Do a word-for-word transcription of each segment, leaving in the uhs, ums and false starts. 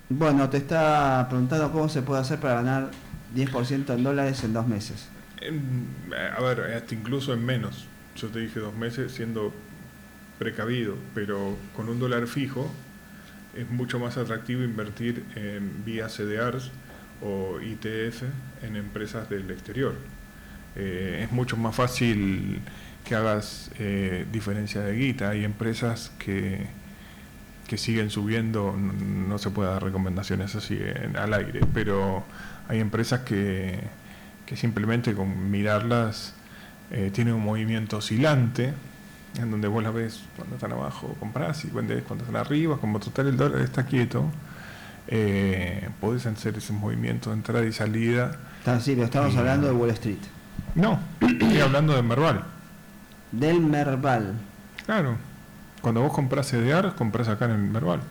Bueno, te está preguntando cómo se puede hacer para ganar diez por ciento en dólares en dos meses. En, a ver, hasta incluso en menos. Yo te dije dos meses siendo precavido, pero con un dólar fijo es mucho más atractivo invertir en vía C D Rs o I T F en empresas del exterior. Eh, es mucho más fácil que hagas eh, diferencia de guita. Hay empresas que, que siguen subiendo, no, no se puede dar recomendaciones así en, al aire, pero hay empresas que, que simplemente con mirarlas eh, tienen un movimiento oscilante, en donde vos la ves cuando están abajo, comprás, y vendés cuando están arriba, como total el dólar está quieto, eh, podés hacer ese movimiento de entrada y salida. Está, sí, pero estamos y, hablando de Wall Street. No, estoy hablando de Merval. Del Merval. Claro, cuando vos comprás C D R, comprás acá en el Merval.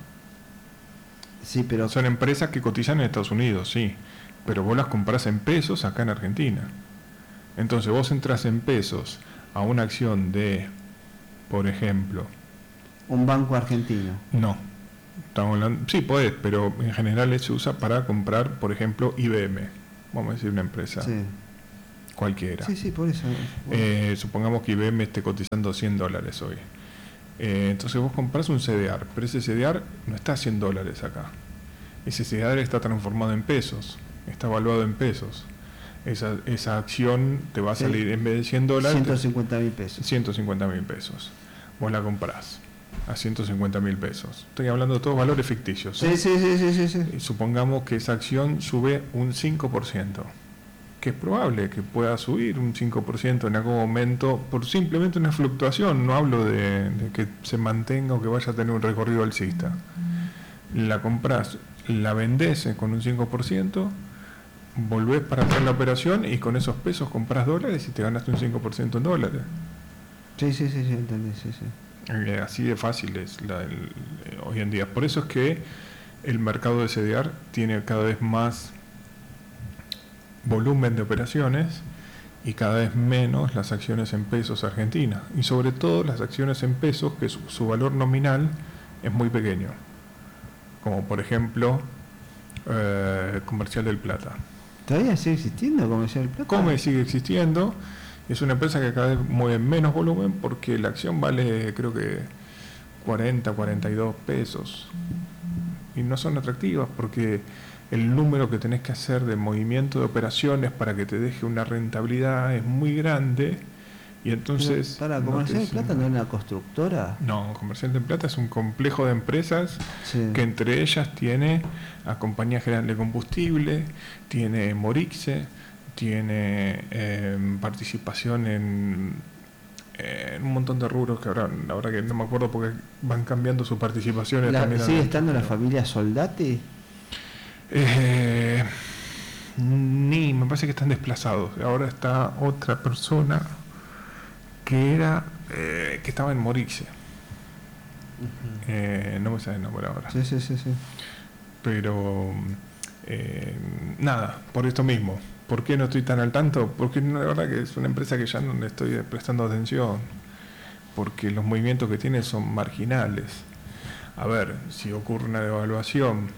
Sí, pero... Son empresas que cotizan en Estados Unidos, sí, pero vos las comprás en pesos acá en Argentina. Entonces vos entras en pesos a una acción de, por ejemplo... ¿Un banco argentino? No. Estamos hablando, sí, podés, pero en general se usa para comprar, por ejemplo, I B M. Vamos a decir una empresa sí. cualquiera. Sí, sí, por eso. Bueno. Eh, supongamos que I B M esté cotizando cien dólares hoy. Eh, entonces vos compras un C D R, pero ese C D R no está a cien dólares acá. Ese C D R está transformado en pesos, está evaluado en pesos. Esa, esa acción te va a salir, sí, en vez de cien dólares... ciento cincuenta mil pesos. ciento cincuenta mil pesos. Vos la comprás a ciento cincuenta mil pesos. Estoy hablando de todos valores ficticios. ¿eh? Sí, sí, sí, sí, sí. Y supongamos que esa acción sube un cinco por ciento. Que es probable que pueda subir un cinco por ciento en algún momento por simplemente una fluctuación. No hablo de, de que se mantenga o que vaya a tener un recorrido alcista. La comprás, la vendés con un cinco por ciento, volvés para hacer la operación y con esos pesos comprás dólares y te ganaste un cinco por ciento en dólares. Sí, sí, sí, sí, entendí, sí, sí. Eh, así de fácil es la, el, eh, hoy en día. Por eso es que el mercado de C D R tiene cada vez más volumen de operaciones y cada vez menos las acciones en pesos Argentina, y sobre todo las acciones en pesos que su, su valor nominal es muy pequeño, como por ejemplo eh, Comercial del Plata. ¿Todavía sigue existiendo Comercial del Plata? Come sigue existiendo, es una empresa que cada vez mueve menos volumen porque la acción vale creo que cuarenta, cuarenta y dos pesos y no son atractivas porque el número que tenés que hacer de movimiento de operaciones para que te deje una rentabilidad es muy grande y entonces... Pero para, ¿Comercial del Plata no es una constructora? No, Comercial del Plata es un complejo de empresas, sí, que entre ellas tiene a Compañía General de Combustible, tiene Morixe, tiene eh, participación en, en un montón de rubros que ahora, la verdad que no me acuerdo porque van cambiando sus participaciones. La, también ¿Sigue estando la familia Soldati? Eh, ni, me parece que están desplazados. Ahora está otra persona que era eh, que estaba en Morixe. Uh-huh. eh, no me sale el nombre ahora. Sí, sí, sí, sí. Pero eh, nada, por esto mismo. ¿Por qué no estoy tan al tanto? Porque la verdad que es una empresa que ya no le estoy prestando atención. Porque los movimientos que tiene son marginales. A ver, si ocurre una devaluación,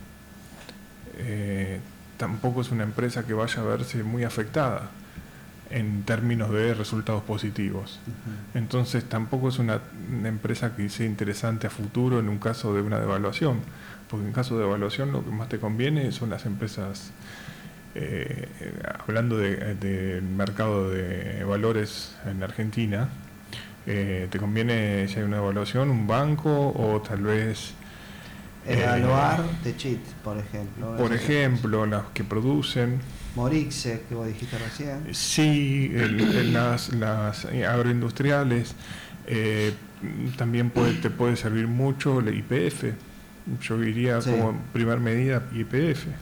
Eh, tampoco es una empresa que vaya a verse muy afectada en términos de resultados positivos. Uh-huh. Entonces tampoco es una, una empresa que sea interesante a futuro en un caso de una devaluación, porque en caso de devaluación lo que más te conviene son las empresas, eh, hablando del de mercado de valores en Argentina, eh, te conviene, si hay una devaluación, un banco o tal vez Evaluar eh, Techit, por ejemplo. Por ejemplo, las que producen. Morixe, que vos dijiste recién. Sí, el, el, las, las agroindustriales. Eh, también puede, te puede servir mucho la Y P F. Yo diría, sí, como primer medida Y P F.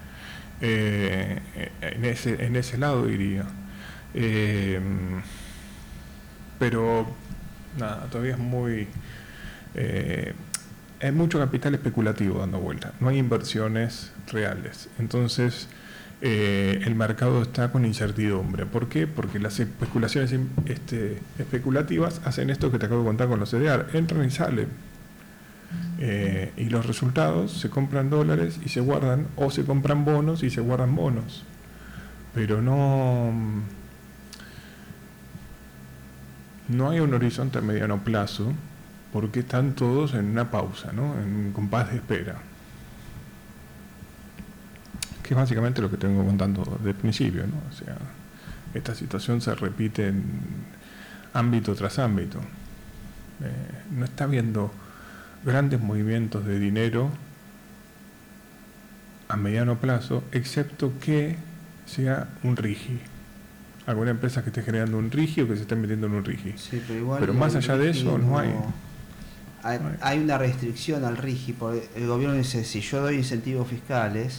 Eh, en, ese, en ese lado diría. Eh, pero, nada, todavía es muy... Eh, hay mucho capital especulativo dando vuelta, no hay inversiones reales. Entonces, eh, el mercado está con incertidumbre. ¿Por qué? Porque las especulaciones este, especulativas hacen esto que te acabo de contar con los C D R, entran y salen. Eh, y los resultados se compran dólares y se guardan, o se compran bonos y se guardan bonos. Pero no, no hay un horizonte a mediano plazo, porque están todos en una pausa, ¿no? En un compás de espera. Que es básicamente lo que tengo contando desde el principio, ¿no? O sea, esta situación se repite en ámbito tras ámbito. Eh, no está habiendo grandes movimientos de dinero a mediano plazo, excepto que sea un RIGI. Alguna empresa que esté generando un RIGI o que se esté metiendo en un RIGI. Sí, pero igual pero más allá de eso no, no hay. hay. Hay una restricción al RIGI. Porque el gobierno dice, si yo doy incentivos fiscales,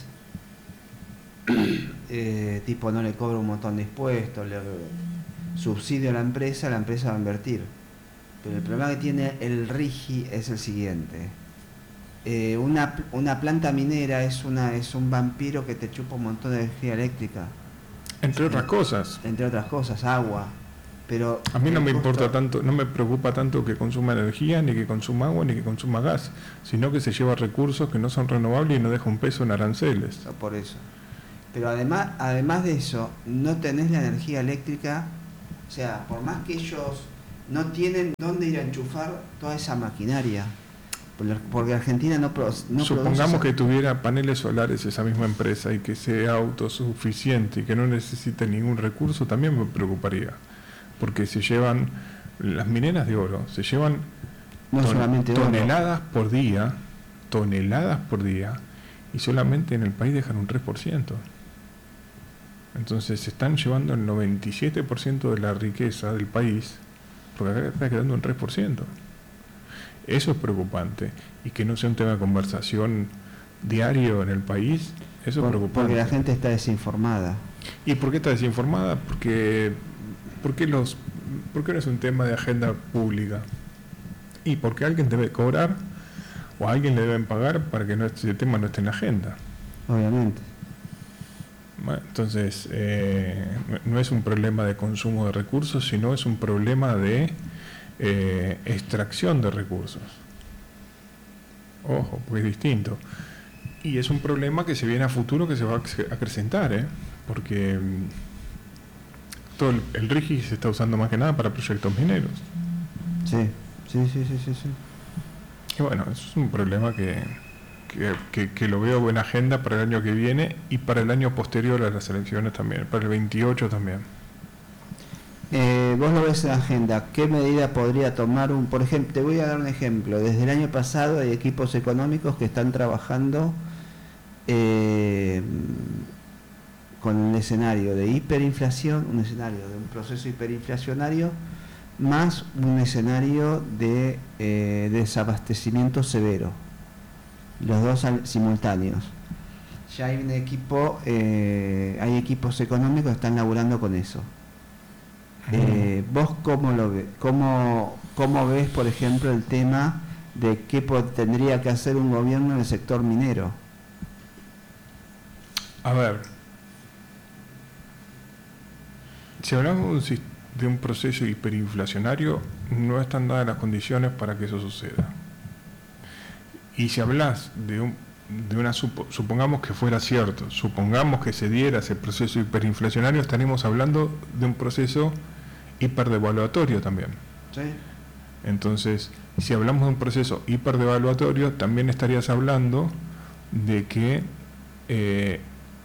eh, tipo no le cobro un montón de impuestos, le subsidio a la empresa, la empresa va a invertir. Pero el problema que tiene el RIGI es el siguiente. Eh, una, una planta minera es una es un vampiro que te chupa un montón de energía eléctrica. Entre otras cosas. Entre otras cosas, agua. Pero a mí no me costo... importa tanto, no me preocupa tanto que consuma energía, ni que consuma agua, ni que consuma gas, sino que se lleva recursos que no son renovables y no deja un peso en aranceles. Por eso. Pero además, además de eso, no tenés la energía eléctrica, o sea, por más que ellos no tienen dónde ir a enchufar toda esa maquinaria, porque Argentina no, pro, no supongamos produce... que tuviera paneles solares esa misma empresa y que sea autosuficiente y que no necesite ningún recurso, también me preocuparía, porque se llevan las mineras de oro, se llevan no ton, solamente toneladas oro. por día, toneladas por día, y solamente en el país dejan un tres por ciento. Entonces se están llevando el noventa y siete por ciento de la riqueza del país, porque acá está quedando un tres por ciento. Eso es preocupante, y que no sea un tema de conversación diario en el país, eso por, es preocupante. Porque la gente está desinformada. ¿Y por qué está desinformada? Porque, porque, los, porque no es un tema de agenda pública, y porque alguien debe cobrar, o a alguien le deben pagar para que no, ese tema no esté en la agenda. Obviamente. Entonces, eh, no es un problema de consumo de recursos, sino es un problema de eh, extracción de recursos. Ojo, porque es distinto. Y es un problema que se viene a futuro, que se va a acrecentar, ¿eh? Porque todo el, el RIGI se está usando más que nada para proyectos mineros. Sí, sí, sí, sí, sí. sí. Y bueno, eso es un problema que... Que, que, que lo veo en agenda para el año que viene y para el año posterior a las elecciones también, para el veintiocho también. Eh, vos lo ves en agenda, ¿qué medida podría tomar un, por ejemplo, te voy a dar un ejemplo, desde el año pasado hay equipos económicos que están trabajando eh, con un escenario de hiperinflación, un escenario de un proceso hiperinflacionario, más un escenario de eh, desabastecimiento severo. Los dos al, simultáneos. Ya hay un equipo, eh, hay equipos económicos que están laburando con eso. Eh, ¿Vos cómo lo ves? ¿Cómo, cómo ves, por ejemplo, el tema de qué tendría que hacer un gobierno en el sector minero? A ver, si hablamos de un, de un proceso hiperinflacionario, no están dadas las condiciones para que eso suceda. Y si hablas de, un, de una, supongamos que fuera cierto, supongamos que se diera ese proceso hiperinflacionario, estaríamos hablando de un proceso hiperdevaluatorio también. Sí. Entonces, si hablamos de un proceso hiperdevaluatorio, también estarías hablando de que eh,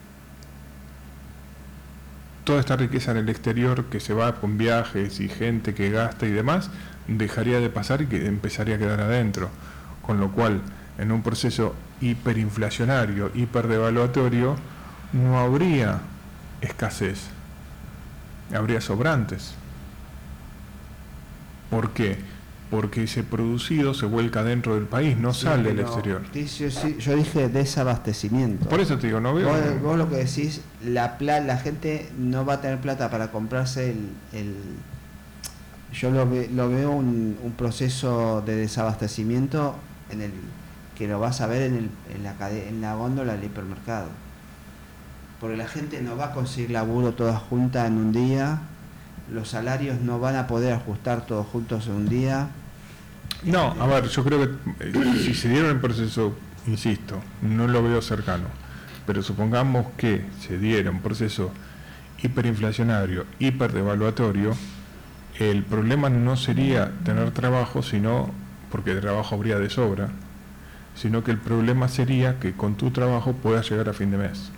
toda esta riqueza en el exterior que se va con viajes y gente que gasta y demás, dejaría de pasar y que empezaría a quedar adentro. Con lo cual, en un proceso hiperinflacionario, hiperdevaluatorio, no habría escasez, habría sobrantes. ¿Por qué? Porque ese producido se vuelca dentro del país, no sí, sale al exterior. Yo, yo dije desabastecimiento. Por eso te digo, no veo... Vos, vos lo que decís, la, la gente no va a tener plata para comprarse el... el yo lo, ve, lo veo un, un proceso de desabastecimiento en el que lo vas a ver en, el, en, la, en la góndola del hipermercado, porque la gente no va a conseguir laburo toda junta en un día, los salarios no van a poder ajustar todos juntos en un día. No, a ver, yo creo que eh, si se dieron el proceso, insisto, no lo veo cercano, pero supongamos que se diera un proceso hiperinflacionario, hiperdevaluatorio, el problema no sería tener trabajo, sino, porque de trabajo habría de sobra, sino que el problema sería que con tu trabajo puedas llegar a fin de mes.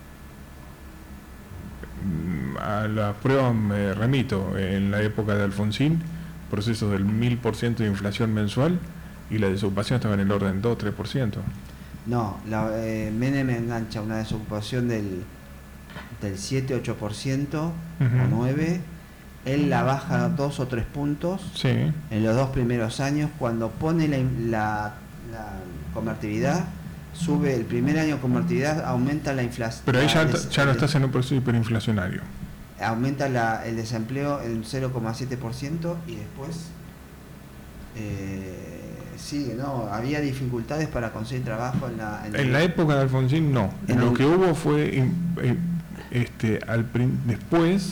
A la prueba me remito, en la época de Alfonsín, procesos del mil por ciento de inflación mensual y la desocupación estaba en el orden dos a tres por ciento. No, la, eh, Menem engancha una desocupación del, del siete a ocho por ciento uh-huh. o nueve por ciento. Él la baja dos o tres puntos sí. en los dos primeros años. Cuando pone la, la, la convertibilidad, sube el primer año de convertibilidad, aumenta la inflación. Pero ahí ya, des, ya no estás en un proceso hiperinflacionario. Aumenta la, el desempleo en cero coma siete por ciento y después eh, sigue, ¿no? Había dificultades para conseguir trabajo en la... En, en el, la época de Alfonsín no. Lo el, que hubo fue este, al, después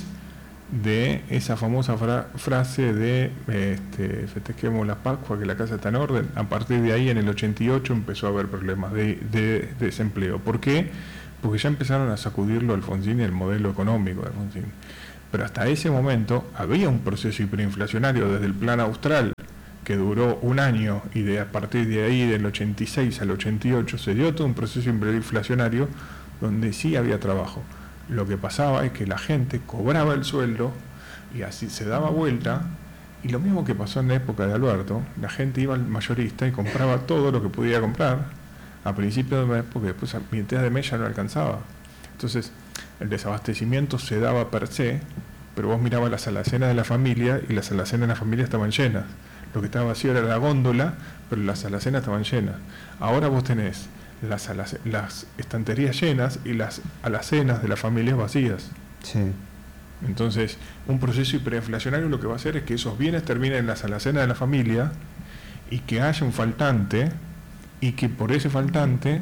de esa famosa fra, frase de este, festejemos la Pascua, que la casa está en orden. A partir de ahí, en el ochenta y ocho, empezó a haber problemas de, de, de desempleo. ¿Por qué? Porque ya empezaron a sacudirlo Alfonsín y el modelo económico de Alfonsín. Pero hasta ese momento había un proceso hiperinflacionario desde el plan austral que duró un año, y de a partir de ahí, del ochenta y seis al ochenta y ocho, se dio todo un proceso hiperinflacionario donde sí había trabajo. Lo que pasaba es que la gente cobraba el sueldo y así se daba vuelta, y lo mismo que pasó en la época de Alberto, la gente iba al mayorista y compraba todo lo que podía comprar a principio de mes, porque después a mitad de mes ya no alcanzaba. Entonces el desabastecimiento se daba per se, pero vos mirabas las alacenas de la familia y las alacenas de la familia estaban llenas. Lo que estaba vacío era la góndola, pero las alacenas estaban llenas. Ahora vos tenés las, las estanterías llenas y las alacenas de las familias vacías. Sí. Entonces, un proceso hiperinflacionario lo que va a hacer es que esos bienes terminen en las alacenas de la familia y que haya un faltante, y que por ese faltante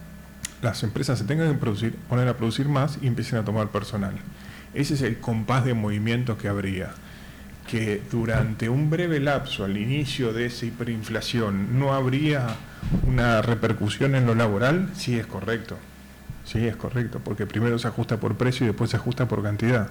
las empresas se tengan que producir, poner a producir más y empiecen a tomar personal. Ese es el compás de movimiento que habría. Que durante un breve lapso al inicio de esa hiperinflación no habría una repercusión en lo laboral, sí es correcto. Sí es correcto, porque primero se ajusta por precio y después se ajusta por cantidad.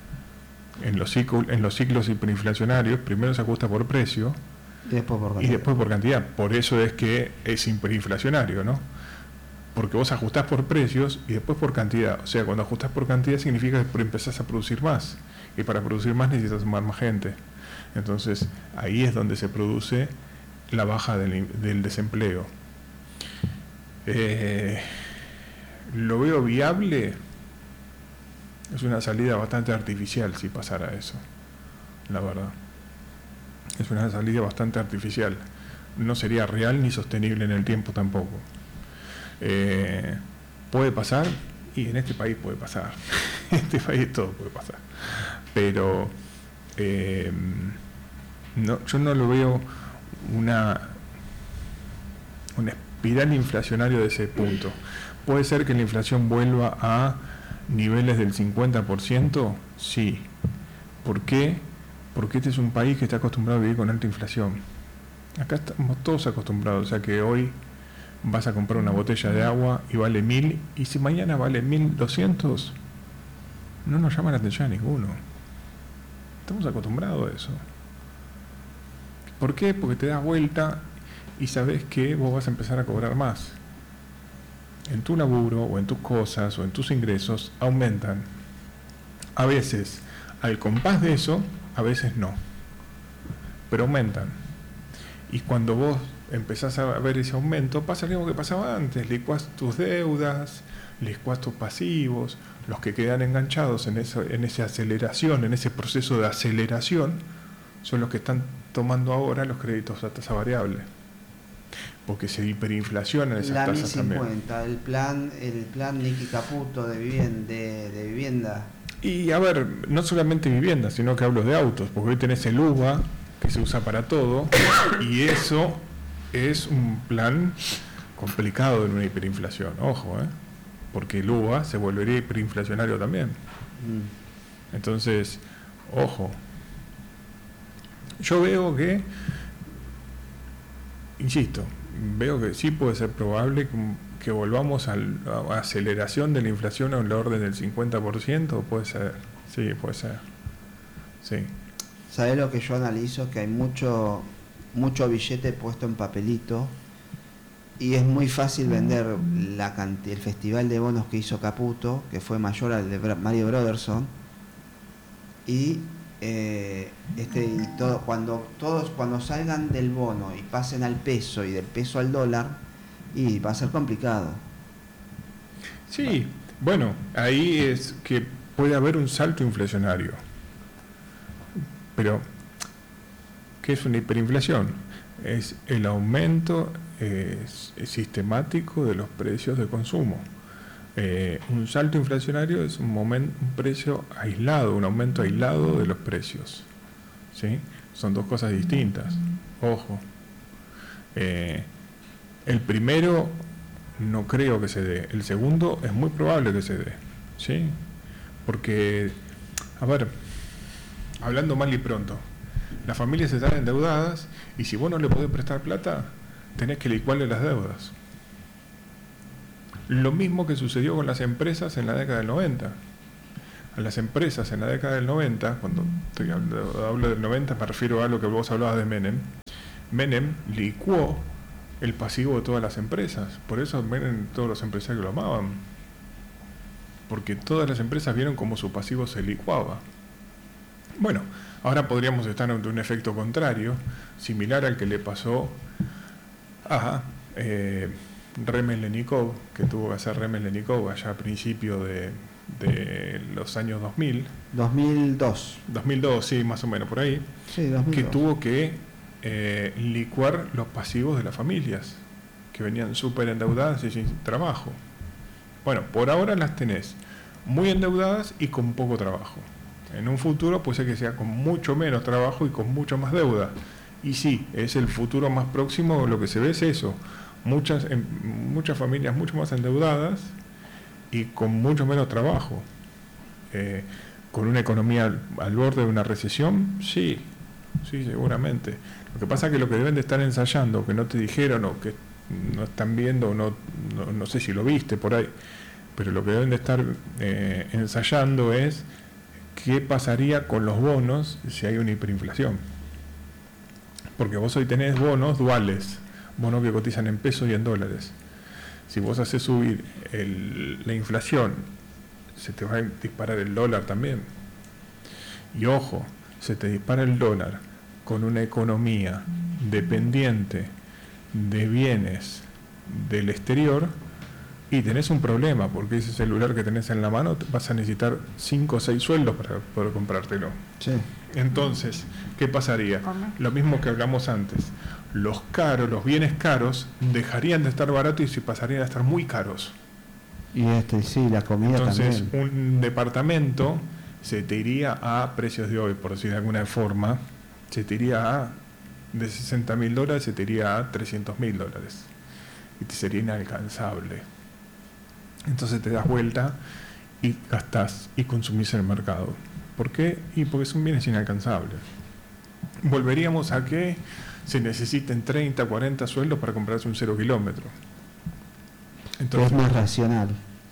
En los ciclos, en los ciclos hiperinflacionarios, primero se ajusta por precio y después por cantidad. Y después por cantidad. Por eso es que es hiperinflacionario, ¿no? Porque vos ajustás por precios y después por cantidad. O sea, cuando ajustás por cantidad significa que empezás a producir más. Y para producir más necesitas sumar más gente. Entonces, ahí es donde se produce la baja del, del desempleo. Eh, ¿Lo veo viable? Es una salida bastante artificial si pasara eso, la verdad. Es una salida bastante artificial. No sería real ni sostenible en el tiempo tampoco. Eh, ¿Puede pasar? Y en este país puede pasar. En este país todo puede pasar. Pero eh, no, yo no lo veo una, una espiral inflacionaria de ese punto. ¿Puede ser que la inflación vuelva a niveles del cincuenta por ciento? Sí. ¿Por qué? Porque este es un país que está acostumbrado a vivir con alta inflación. Acá estamos todos acostumbrados, o sea que hoy vas a comprar una botella de agua y vale mil, y si mañana vale mil doscientos, no nos llama la atención a ninguno. Estamos acostumbrados a eso. ¿Por qué? Porque te das vuelta y sabes que vos vas a empezar a cobrar más. En tu laburo o en tus cosas o en tus ingresos aumentan. A veces al compás de eso, a veces no. Pero aumentan. Y cuando vos empezás a ver ese aumento, pasa lo mismo que pasaba antes. Licuás tus deudas, licuás tus pasivos. Los que quedan enganchados en, eso, en esa aceleración, en ese proceso de aceleración, son los que están tomando ahora los créditos a tasa variable. Porque se hiperinflacionan esas la tasas también. El plan, el plan Nicky Caputo de vivienda, de, de vivienda. Y a ver, no solamente vivienda, sino que hablo de autos, porque hoy tenés el U V A, que se usa para todo, y eso es un plan complicado en una hiperinflación, ojo, ¿eh? Porque el U V A se volvería hiperinflacionario también. Mm. Entonces, ojo. Yo veo que insisto, veo que sí puede ser probable que volvamos a la aceleración de la inflación a la orden del cincuenta por ciento, puede ser, sí, puede ser, sí. ¿Sabés lo que yo analizo? Que hay mucho, mucho billete puesto en papelito y es muy fácil vender la cantidad, el festival de bonos que hizo Caputo, que fue mayor al de Mario Brotherson, y eh, este y todo cuando todos cuando salgan del bono y pasen al peso y del peso al dólar, y va a ser complicado. Sí, bueno, ahí es que puede haber un salto inflacionario. Pero, ¿qué es una hiperinflación? Es el aumento eh, sistemático de los precios de consumo. Eh, un salto inflacionario es un, momento, un precio aislado, un aumento aislado de los precios. ¿Sí? Son dos cosas distintas. Ojo. Eh, el primero no creo que se dé. El segundo es muy probable que se dé. ¿Sí? Porque, a ver, hablando mal y pronto, las familias están endeudadas y si vos no le podés prestar plata, tenés que licuarle las deudas. Lo mismo que sucedió con las empresas en la década del noventa. A las empresas en la década del noventa, cuando estoy hablando, hablo del noventa, me refiero a lo que vos hablabas de Menem. Menem licuó el pasivo de todas las empresas. Por eso Menem, todos los empresarios lo amaban. Porque todas las empresas vieron cómo su pasivo se licuaba. Bueno, ahora podríamos estar ante un efecto contrario, similar al que le pasó a eh, Remen Lenikov, que tuvo que hacer Remen Lenikov allá a principios de, de los años dos mil. dos mil dos. dos mil dos, sí, más o menos por ahí. Sí, dos mil dos. Que tuvo que eh, licuar los pasivos de las familias, que venían súper endeudadas y sin trabajo. Bueno, por ahora las tenés muy endeudadas y con poco trabajo. En un futuro puede ser que sea con mucho menos trabajo y con mucho más deuda. Y sí, es el futuro más próximo, lo que se ve es eso. Muchas, en, muchas familias mucho más endeudadas y con mucho menos trabajo. Eh, con una economía al, al borde de una recesión, sí, sí, seguramente. Lo que pasa es que lo que deben de estar ensayando, que no te dijeron o que no están viendo, o no, no, no sé si lo viste por ahí, pero lo que deben de estar eh, ensayando es qué pasaría con los bonos si hay una hiperinflación. Porque vos hoy tenés bonos duales, bonos que cotizan en pesos y en dólares. Si vos haces subir el, la inflación, se te va a disparar el dólar también. Y ojo, se te dispara el dólar con una economía dependiente de bienes del exterior y tenés un problema, porque ese celular que tenés en la mano vas a necesitar cinco o seis sueldos para poder comprártelo. Sí. Entonces, ¿qué pasaría? Lo mismo que hablamos antes. Los caros, los bienes caros, dejarían de estar baratos y pasarían a estar muy caros. Y este sí, la comida Entonces, también. un departamento se te iría a precios de hoy, por decir de alguna forma, se te iría a, de sesenta mil dólares, se te iría a trescientos mil dólares. Y te sería inalcanzable. Entonces te das vuelta y gastás y consumís en el mercado. ¿Por qué? Y porque son bienes inalcanzables. Volveríamos a que se necesiten treinta, cuarenta sueldos para comprarse un cero kilómetro. Entonces, es más racional.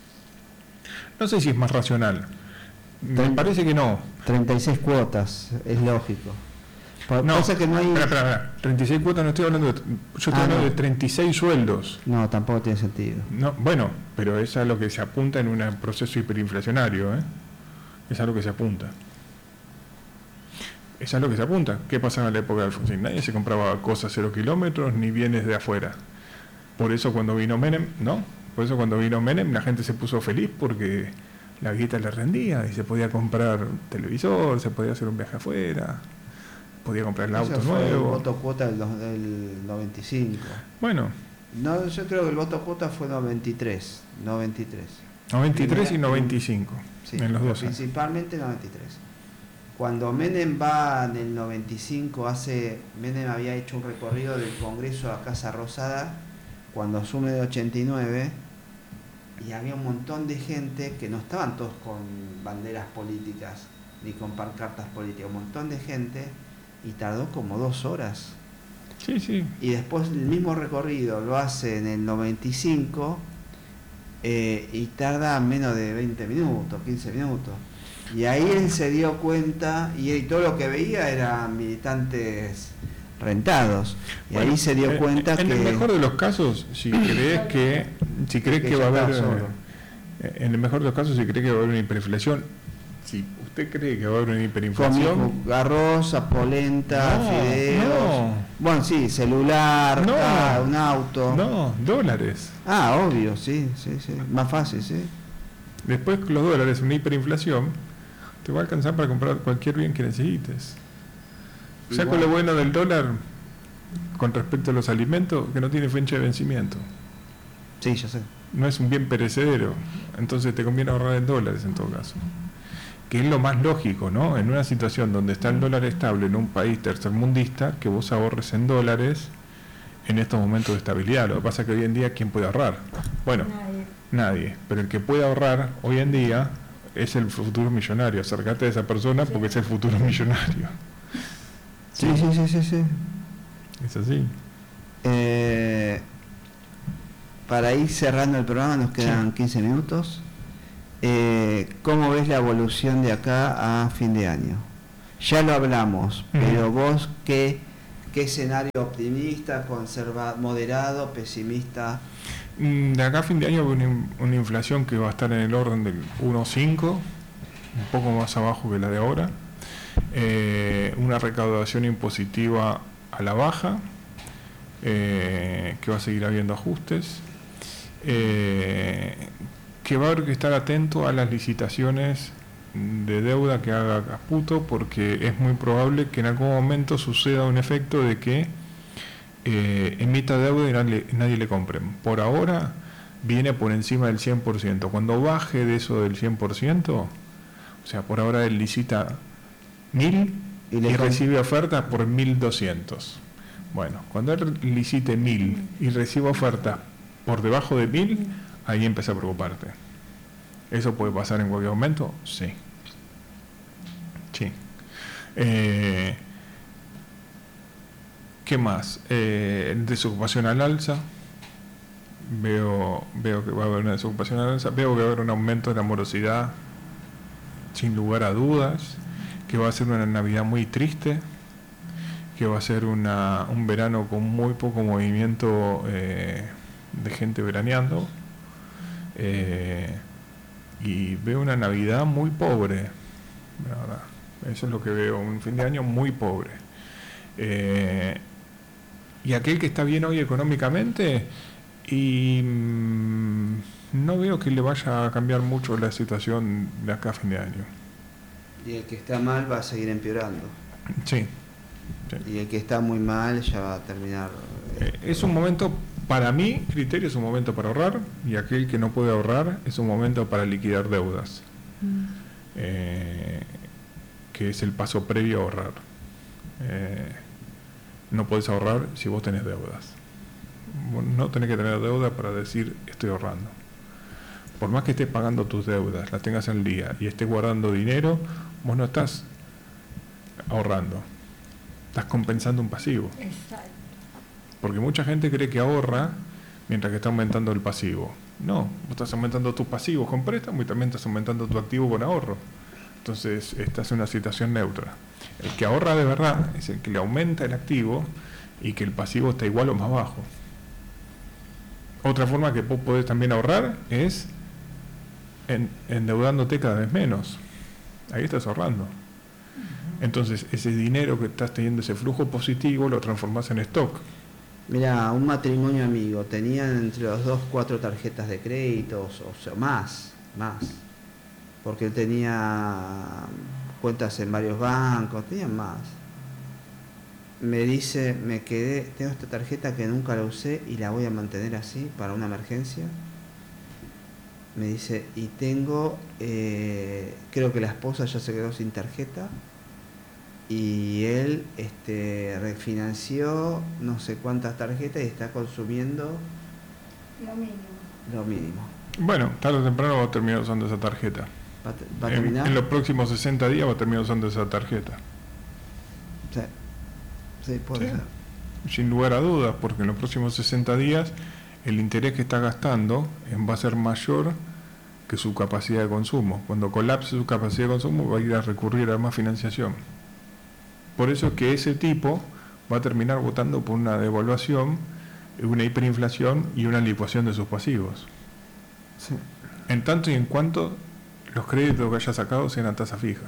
No sé si es más racional. Me treinta, parece que no. treinta y seis cuotas, es lógico. No, pasa que no hay... espera, espera, espera. treinta y seis cuotas no estoy hablando de... Yo estoy ah, hablando no. de treinta y seis sueldos. No, tampoco tiene sentido. No, bueno, pero es a lo que se apunta en un proceso hiperinflacionario, ¿eh? Es a lo que se apunta. Es a lo que se apunta. ¿Qué pasaba en la época de Alfonsín? Nadie se compraba cosas cero kilómetros ni bienes de afuera. Por eso cuando vino Menem, ¿no? Por eso cuando vino Menem la gente se puso feliz porque la guita le rendía y se podía comprar un televisor, se podía hacer un viaje afuera, podía comprar el auto Ese fue nuevo. el voto cuota del, del noventa y cinco. Bueno. No, yo creo que el voto cuota fue noventa y tres. noventa y tres. noventa y tres Primera, y noventa y cinco. Sí, en los dos. Principalmente noventa y tres. Cuando Menem va en el noventa y cinco, hace, Menem había hecho un recorrido del Congreso a Casa Rosada, cuando asume de ochenta y nueve, y había un montón de gente que no estaban todos con banderas políticas, ni con pancartas políticas, un montón de gente, y tardó como dos horas. Sí, sí. Y después el mismo recorrido lo hace en el noventa y cinco eh, y tarda menos de veinte minutos, quince minutos. Y ahí él se dio cuenta, y, él, todo lo que veía eran militantes rentados. Y bueno, ahí se dio cuenta en, que... En el mejor de los casos, si crees que, si crees que, que va a haber... Eh, en el mejor de los casos, si crees que va a haber una hiperinflación, si usted cree que va a haber una hiperinflación... Arroz, polenta, no, fideos... No. Bueno, sí, celular, no, ah, un auto... No, dólares. Ah, obvio, sí, sí, sí. Más fácil, sí. Después con los dólares, una hiperinflación, te va a alcanzar para comprar cualquier bien que necesites. O sea, con lo bueno del dólar, con respecto a los alimentos, que no tiene fecha de vencimiento. Sí, yo sé. No es un bien perecedero, entonces te conviene ahorrar en dólares en todo caso. Que es lo más lógico, ¿no? En una situación donde está el dólar estable en un país tercermundista, que vos ahorres en dólares en estos momentos de estabilidad. Lo que pasa es que hoy en día, ¿quién puede ahorrar? Bueno, nadie. nadie. Pero el que puede ahorrar hoy en día es el futuro millonario. Acércate a esa persona porque es el futuro millonario. Sí, sí, sí, sí, sí. Es así. Eh, para ir cerrando el programa, nos quedan sí. quince minutos. Eh, ¿Cómo ves la evolución de acá a fin de año? Ya lo hablamos, uh-huh. pero vos, ¿qué, qué escenario optimista, conserva, moderado, pesimista? De acá a fin de año una, una inflación que va a estar en el orden del uno coma cinco, un poco más abajo que la de ahora. Eh, una recaudación impositiva a la baja, eh, que va a seguir habiendo ajustes, eh, que va a haber que estar atento a las licitaciones de deuda que haga Caputo, porque es muy probable que en algún momento suceda un efecto de que eh, emita deuda y nadie, nadie le compre. Por ahora viene por encima del cien por ciento. Cuando baje de eso del cien por ciento, o sea, por ahora él licita mil y, y recibe ofertas por mil doscientos. Bueno, cuando él licite mil y reciba ofertas por debajo de mil, ahí empieza a preocuparte. ¿Eso puede pasar en cualquier momento? Sí. Sí. Eh, ¿Qué más? Eh, desocupación al alza. Veo, veo que va a haber una desocupación al alza. Veo que va a haber un aumento de la morosidad, sin lugar a dudas. Que va a ser una Navidad muy triste. Que va a ser una, un verano con muy poco movimiento eh, de gente veraneando. Eh, y veo una Navidad muy pobre, la verdad. Eso es lo que veo, un fin de año muy pobre. Eh, y aquel que está bien hoy económicamente, y mmm, no veo que le vaya a cambiar mucho la situación de acá a fin de año. Y el que está mal va a seguir empeorando. Sí. sí. Y el que está muy mal ya va a terminar. Eh, es un momento, para mi criterio, es un momento para ahorrar, y aquel que no puede ahorrar es un momento para liquidar deudas. Mm. Eh, que es el paso previo a ahorrar. Eh, no podés ahorrar si vos tenés deudas. Vos no tenés que tener deuda para decir estoy ahorrando. Por más que estés pagando tus deudas, las tengas al día y estés guardando dinero, vos no estás ahorrando, estás compensando un pasivo. Exacto. Porque mucha gente cree que ahorra mientras que está aumentando el pasivo. No, vos estás aumentando tus pasivos con préstamo y también estás aumentando tu activo con ahorro. Entonces, estás en una situación neutra. El que ahorra de verdad es el que le aumenta el activo y que el pasivo está igual o más bajo. Otra forma que vos podés también ahorrar es en, endeudándote cada vez menos. Ahí estás ahorrando. Entonces, ese dinero que estás teniendo, ese flujo positivo, lo transformás en stock. Mira, un matrimonio amigo, tenían entre los dos cuatro tarjetas de crédito, o sea, más, más. Porque él tenía cuentas en varios bancos, tenían más. Me dice, me quedé, tengo esta tarjeta que nunca la usé y la voy a mantener así para una emergencia. Me dice, y tengo, eh, creo que la esposa ya se quedó sin tarjeta y él este, refinanció no sé cuántas tarjetas y está consumiendo lo mínimo. Lo mínimo. Bueno, tarde o temprano va a terminar usando esa tarjeta. ¿Va, va a terminar? En, en los próximos sesenta días va a terminar usando esa tarjeta. Sí, sí puede sí. ser. sin lugar a dudas, porque en los próximos sesenta días el interés que está gastando va a ser mayor que su capacidad de consumo. Cuando colapse su capacidad de consumo va a ir a recurrir a más financiación. Por eso es que ese tipo va a terminar votando por una devaluación, una hiperinflación y una licuación de sus pasivos. Sí. En tanto y en cuanto los créditos que haya sacado sean a tasa fija.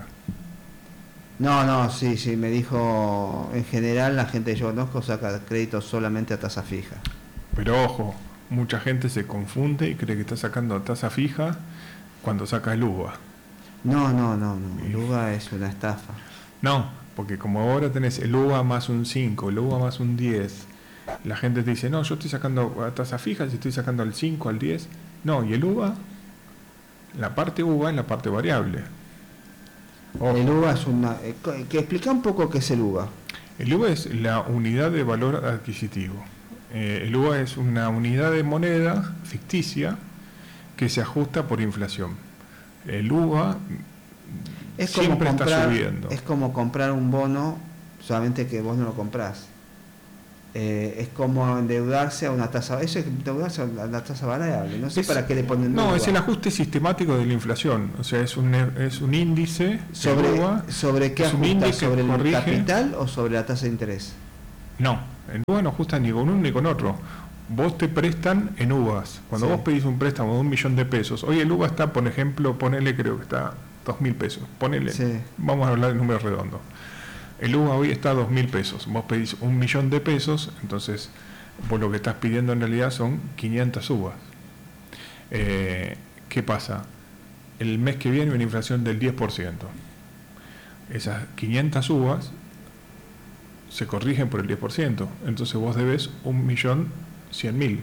No, no, sí, sí, me dijo, en general la gente que yo conozco saca créditos solamente a tasa fija. Pero ojo, mucha gente se confunde y cree que está sacando a tasa fija cuando saca el U V A. No, no, no, no, el U V A es una estafa. No, porque como ahora tenés el U V A más un cinco, el U V A más un diez, la gente te dice, no, yo estoy sacando a tasa fija, si estoy sacando al cinco, al diez. No, y el U V A, la parte U V A es la parte variable. Ojo. El U V A es una... Eh, que explica un poco qué es el U V A. El U V A es la unidad de valor adquisitivo. Eh, el U V A es una unidad de moneda ficticia que se ajusta por inflación. El U V A es como siempre comprar, está subiendo. Es como comprar un bono, solamente que vos no lo comprás. Eh, es como endeudarse a una tasa, eso es endeudarse a una tasa variable, no sé es, para qué le ponen no, U V A. Es el ajuste sistemático de la inflación, o sea, es un, es un índice sobre, U V A, ¿sobre qué ajusta? ¿Sobre el corrige. capital o sobre la tasa de interés? No, el U V A no ajusta ni con uno ni con otro. Vos te prestan en U V As. Cuando sí. vos pedís un préstamo de un millón de pesos, hoy el U V A está, por ejemplo, ponele, creo que está dos mil pesos, ponele, sí. Vamos a hablar de números redondos. El U V A hoy está a dos mil pesos, vos pedís un millón de pesos, entonces vos lo que estás pidiendo en realidad son quinientas U V As. Eh, ¿Qué pasa? El mes que viene una inflación del diez por ciento. Esas quinientas U V As se corrigen por el diez por ciento, entonces vos debes un millón cien mil.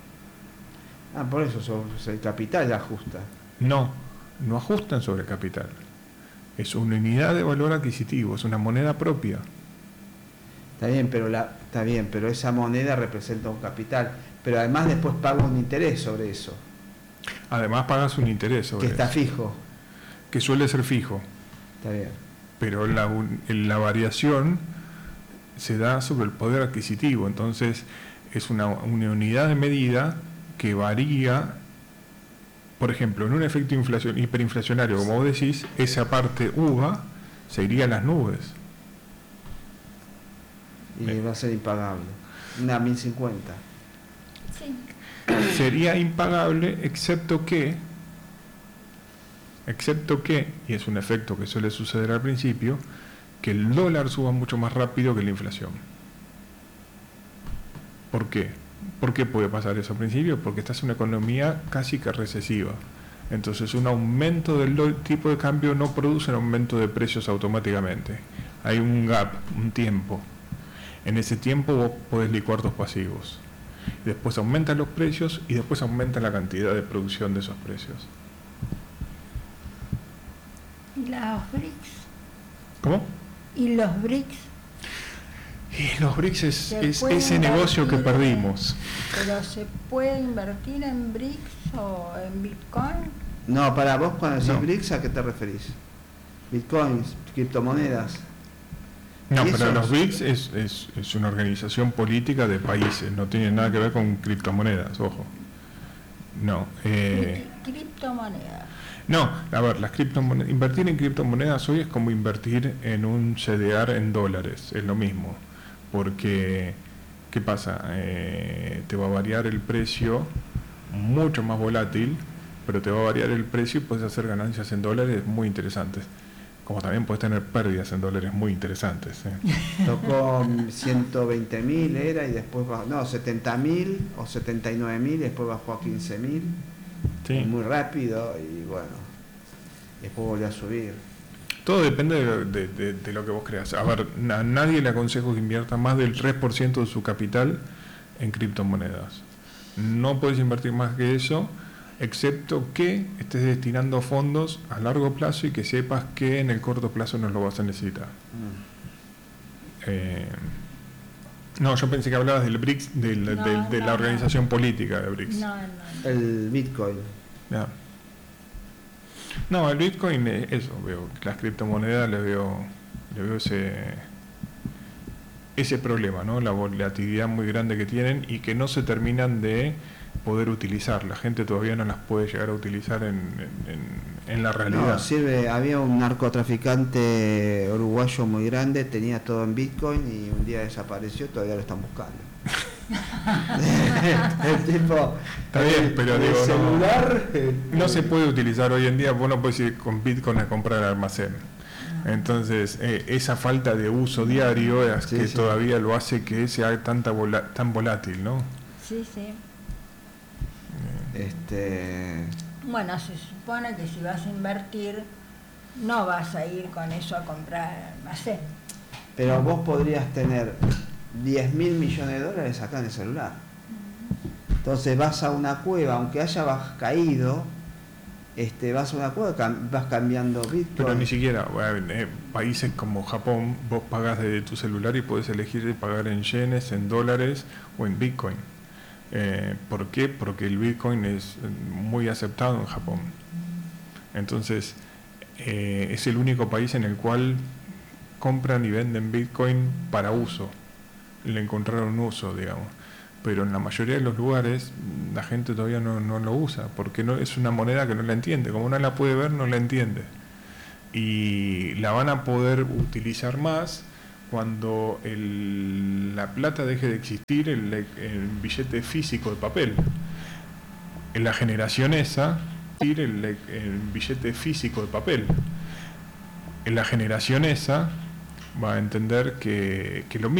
Ah, por eso sobre el capital ajusta. No, no ajustan sobre el capital. Es una unidad de valor adquisitivo, es una moneda propia. Está bien, pero la, está bien, pero esa moneda representa un capital, pero además después paga un interés sobre eso. Además pagas un interés sobre que está eso, fijo. Que suele ser fijo. Está bien. Pero la, la variación se da sobre el poder adquisitivo, entonces es una, una unidad de medida que varía. Por ejemplo, en un efecto inflación, hiperinflacionario, como vos decís, esa parte U V A se iría a las nubes. Y eh. va a ser impagable. Una mil cincuenta. Sí. Sería impagable, excepto que, excepto que, y es un efecto que suele suceder al principio, que el dólar suba mucho más rápido que la inflación. ¿Por qué? ¿Por qué puede pasar eso al principio? Porque estás en una economía casi que recesiva. Entonces un aumento del tipo de cambio no produce un aumento de precios automáticamente. Hay un gap, un tiempo. En ese tiempo vos podés licuar tus pasivos. Después aumentan los precios y después aumenta la cantidad de producción de esos precios. ¿Y los BRICS? ¿Cómo? ¿Y los BRICS? Y los BRICS es, es ese negocio que perdimos. ¿Pero se puede invertir en BRICS o en Bitcoin? No, para vos cuando decís no. BRICS, ¿a qué te referís? Bitcoins, criptomonedas. No, pero los BRICS es, es, es una organización política de países, no tiene nada que ver con criptomonedas, ojo. No. Eh, criptomonedas. No, a ver, las criptomonedas, invertir en criptomonedas hoy es como invertir en un C D R en dólares, es lo mismo. Porque, ¿qué pasa? Eh, te va a variar el precio, mucho más volátil, pero te va a variar el precio y puedes hacer ganancias en dólares muy interesantes. Como también puedes tener pérdidas en dólares muy interesantes. ¿eh? Tocó ciento veinte mil era y después bajó, no, setenta mil o setenta y nueve mil y después bajó a quince mil. Sí. Muy rápido y bueno, después volvió a subir. Todo depende de, de, de, de lo que vos creas. A ver, a nadie le aconsejo que invierta más del tres por ciento de su capital en criptomonedas. No puedes invertir más que eso, excepto que estés destinando fondos a largo plazo y que sepas que en el corto plazo no lo vas a necesitar. Mm. Eh, no, yo pensé que hablabas del BRICS, del, no, del, de no, la organización no. política de BRICS. No, no. El Bitcoin. No. No, el Bitcoin, eso, veo, las criptomonedas le veo, le veo ese, ese problema, ¿no? La volatilidad muy grande que tienen y que no se terminan de poder utilizar. La gente todavía no las puede llegar a utilizar en, en, en la realidad. No, sirve, había un narcotraficante uruguayo muy grande, tenía todo en Bitcoin y un día desapareció, todavía lo están buscando. El tipo, está bien, pero el digo, celular, no, el, no se puede utilizar hoy en día. Vos no podés ir con Bitcoin a comprar almacén. Entonces, eh, esa falta de uso diario es sí, que sí. todavía lo hace que sea tanta vola, tan volátil, ¿no? Sí, sí. este Bueno, se supone que si vas a invertir, no vas a ir con eso a comprar almacén. pero vos podrías tener diez mil millones de dólares acá en el celular. Entonces vas a una cueva, aunque haya caído, este, vas a una cueva, cam vas cambiando Bitcoin. Pero ni siquiera, bueno, eh, países como Japón, vos pagás desde tu celular y podés elegir pagar en yenes, en dólares o en Bitcoin. Eh, ¿Por qué? Porque el Bitcoin es muy aceptado en Japón. Entonces, eh, es el único país en el cual compran y venden Bitcoin para uso. Le encontraron uso, digamos. Pero en la mayoría de los lugares la gente todavía no, no lo usa, porque no es una moneda que no la entiende. Como no la puede ver, no la entiende. Y la van a poder utilizar más cuando el, la plata deje de existir, el, el billete físico de papel. En la generación esa, el, el billete físico de papel. En la generación esa va a entender que, que lo mismo.